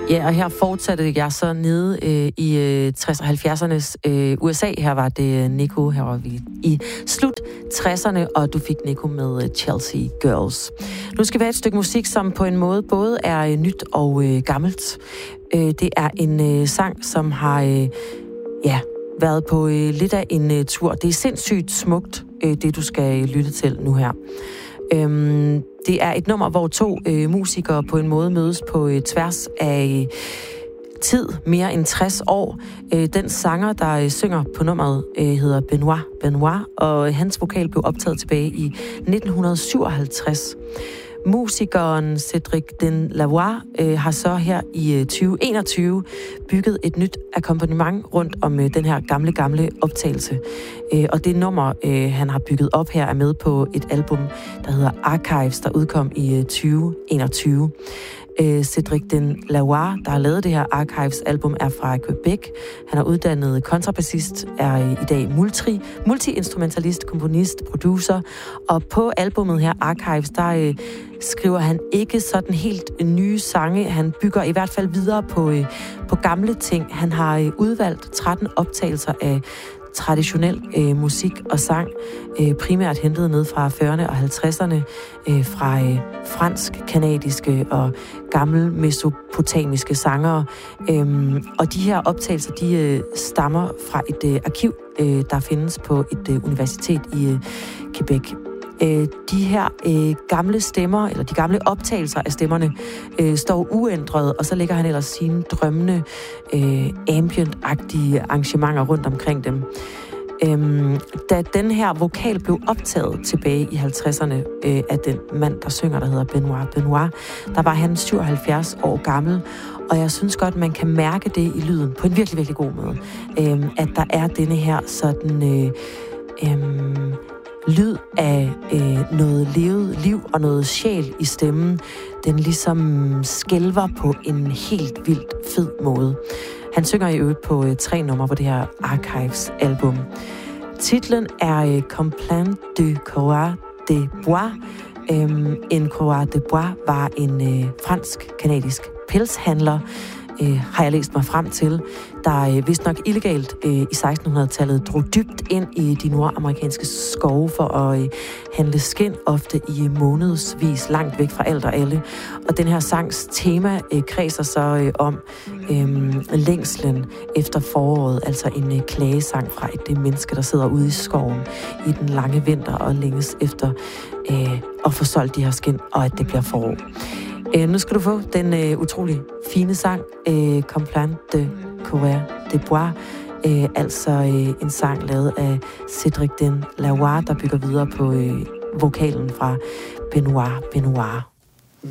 Ja, og her fortsatte jeg så nede i 60'erne og 70'ernes USA. Her var det Nico, her var vi i slut 60'erne, og du fik Nico med Chelsea Girls. Nu skal vi have et stykke musik, som på en måde både er nyt og gammelt. Det er en sang, som har været på lidt af en tur. Det er sindssygt smukt, det du skal lytte til nu her. Det er et nummer, hvor to musikere på en måde mødes på tværs af tid, mere end 60 år. Den sanger, der synger på nummeret, hedder Benoit, og hans vokal blev optaget tilbage i 1957. Musikeren Cédric Denlavoie har så her i 2021 bygget et nyt akkompagnement rundt om den her gamle optagelse. Og det nummer, han har bygget op her, er med på et album, der hedder Archives, der udkom i 2021. Cédric Denlavoie, der har lavet det her Archives-album, er fra Quebec. Han er uddannet kontrabassist, er i dag multi-instrumentalist, komponist, producer. Og på albummet her, Archives, der skriver han ikke sådan helt nye sange. Han bygger i hvert fald videre på gamle ting. Han har udvalgt 13 optagelser af traditionel musik og sang, primært hentet ned fra 40'erne og 50'erne, fra fransk-kanadiske og gamle mesopotamiske sangere. Og de her optagelser, de stammer fra et arkiv, der findes på et universitet i Quebec. De her gamle stemmer, eller de gamle optagelser af stemmerne, står uændret, og så lægger han ellers sine drømmende, ambient-agtige arrangementer rundt omkring dem. Da den her vokal blev optaget tilbage i 50'erne af den mand, der synger, der hedder Benoit, der var han 77 år gammel, og jeg synes godt, man kan mærke det i lyden på en virkelig, virkelig god måde. At der er denne her sådan lyd af noget levet liv og noget sjæl i stemmen. Den ligesom skælver på en helt vildt fed måde. Han synger i øvrigt på 3 numre på det her Archives-album. Titlen er Complaint du Coureur de Bois. En Coureur de Bois var en fransk-kanadisk pelshandler, har jeg læst mig frem til, der vist nok illegalt i 1600-tallet drog dybt ind i de nordamerikanske skove for at handle skind, ofte i månedsvis, langt væk fra alt og alle. Og den her sangs tema kredser så om længslen efter foråret, altså en klagesang fra et menneske, der sidder ude i skoven i den lange vinter og længes efter at få solgt de her skind, og at det bliver forår. Nu skal du få den utrolig fine sang, Complaint de Coureur de Bois, altså en sang lavet af Cédric Denlavoie, der bygger videre på vokalen fra Benoit.